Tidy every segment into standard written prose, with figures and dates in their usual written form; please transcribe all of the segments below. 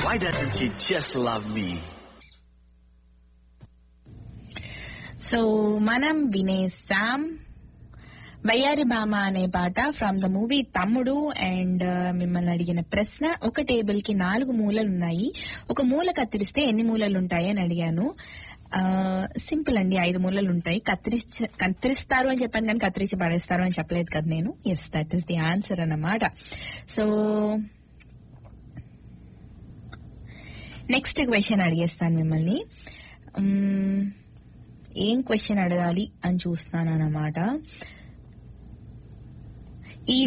Why doesn't she just love me? So మనం వినేసాం వయ్యారి భామ అనే పాట ఫ్రమ్ ద మూవీ తమ్ముడు. అండ్ మిమ్మల్ని అడిగిన ప్రశ్న, ఒక టేబుల్ కి 4 మూలలు ఉన్నాయి, ఒక మూల కత్తిరిస్తే ఎన్ని మూలలు ఉంటాయి అని అడిగాను. సింపుల్ అండి, 5 మూలలు ఉంటాయి. కత్తిరిస్తారు అని చెప్పాను కానీ కత్తిరించి పడేస్తారు అని చెప్పలేదు కదా నేను. Yes, that is the answer అన్నమాట. సో నెక్స్ట్ క్వశ్చన్ అడిగేస్తాను మిమ్మల్ని. ఏం క్వశ్చన్ అడగాలి అని చూస్తున్నాను అన్నమాట. ఈ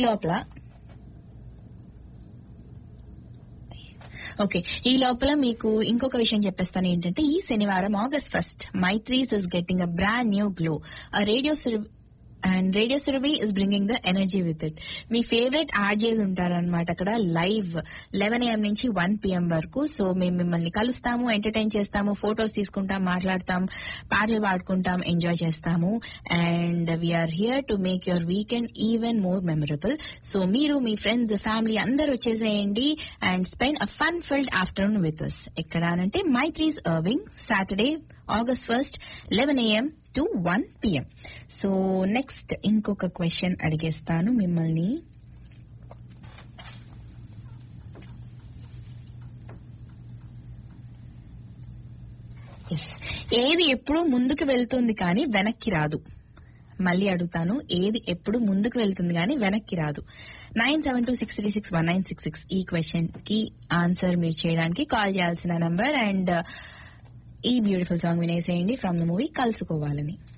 లోపల మీకు ఇంకొక విషయం చెప్పేస్తాను. ఏంటంటే ఈ శనివారం August 1st Maitri's is getting a brand new glow. Radio Surabhi is bringing the energy with it. Me favourite RJs ఉంటారనమాట అక్కడ లైవ్ 11 AM నుంచి 1 PM వరకు. సో మేము మిమ్మల్ని కలుస్తాము, ఎంటర్టైన్ చేస్తాము, ఫొటోస్ తీసుకుంటాం, మాట్లాడతాం, పాటలు పాడుకుంటాం, ఎంజాయ్ చేస్తాము. And we are here to make your weekend even more memorable. So మీరు మీ ఫ్రెండ్స్, ఫ్యామిలీ అందరూ వచ్చేసేయండి and spend a fun field afternoon with us. ఎక్కడ అంటే Maitri's Irving, Saturday August 1st 11 AM to 1 PM. So next ఇంకొక question అడిగేస్తాను మిమ్మల్ని. ఏది ఎప్పుడు ముందుకు వెళ్తుంది కానీ వెనక్కి రాదు? మళ్ళీ అడుగుతాను, ఏది ఎప్పుడు ముందుకు వెళ్తుంది కానీ వెనక్కి రాదు? 9726361966 ఈ క్వశ్చన్ కి ఆన్సర్ మీరు చేయడానికి కాల్ చేయాల్సిన నంబర్. అండ్ ఈ beautiful song వినేసేయండి from the movie కలుసుకోవాలని.